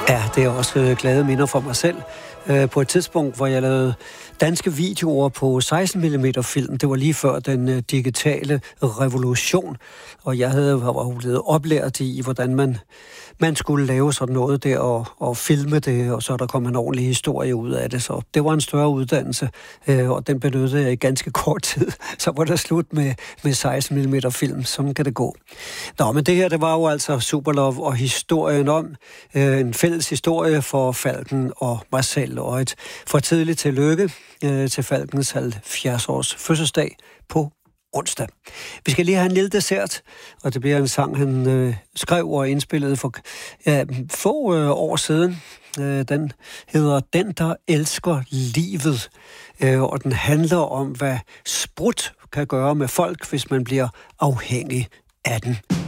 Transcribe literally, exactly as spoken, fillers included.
Ja, det er også øh, glade minder for mig selv. Øh, på et tidspunkt, hvor jeg lavede danske videoer på seksten millimeter film, det var lige før den øh, digitale revolution, og jeg havde var blevet oplært i, hvordan man, man skulle lave sådan noget der, og, og filme det, og så der kom en ordentlig historie ud af det. Så det var en større uddannelse, øh, og den benyttede jeg i ganske kort tid. Så var der slut med, med seksten millimeter film. Sådan kan det gå. Nå, men det her, det var jo altså Superlove og historien om øh, en fælles historie for Falken og mig selv, og et for tidligt tillykke øh, til Falkens halvfjerds års fødselsdag på onsdag. Vi skal lige have en lille dessert, og det bliver en sang, han øh, skrev og indspillede for ja, få øh, år siden. Øh, den hedder Den, der elsker livet, øh, og den handler om, hvad sprut kan gøre med folk, hvis man bliver afhængig af den.